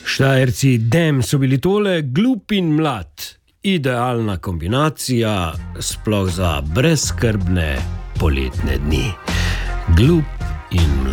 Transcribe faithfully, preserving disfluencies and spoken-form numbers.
Štajerci Dem so bili tole, glup in mlad. Idealna kombinacija, sploh za brezskrbne poletne dni. Glup in mlad.